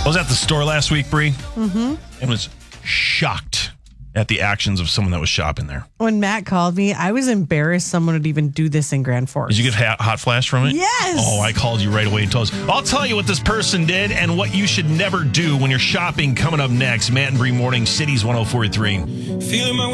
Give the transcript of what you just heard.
I was at the store last week, Bree, and was shocked at the actions of someone that was shopping there. When Matt called me, I was embarrassed someone would even do this in Grand Forks. Did you get hot flash from it? Yes. Oh, I called you right away and told us. I'll tell you what this person did and what you should never do when you're shopping. Coming up next, Matt and Bree Morning, Cities 104.3. Feeling my way